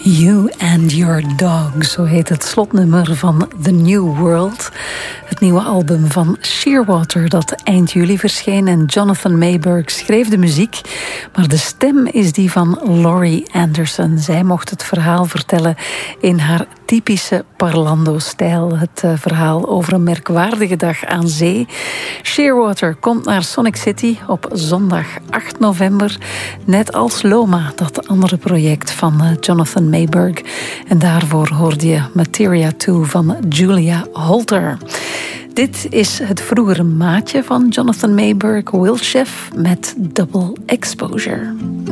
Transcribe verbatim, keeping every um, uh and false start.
You and Your Dog, zo heet het slotnummer van The New World. Het nieuwe album van Shearwater dat eind juli verscheen. En Jonathan Mayberg schreef de muziek. Maar de stem is die van Laurie Anderson. Zij mocht het verhaal vertellen in haar typische parlando-stijl. Het uh, verhaal over een merkwaardige dag aan zee. Shearwater komt naar Sonic City op zondag acht november. Net als Loma, dat andere project van uh, Jonathan Mayberg. En daarvoor hoorde je Materia twee van Julia Holter. Dit is het vroegere maatje van Jonathan Mayberg, Will Sheff, met Double Exposure.